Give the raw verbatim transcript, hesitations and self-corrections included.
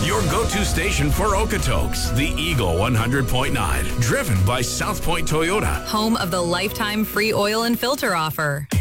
Your go-to station for Okotoks, the Eagle one hundred point nine. Driven by South Point Toyota. Home of the lifetime free oil and filter offer.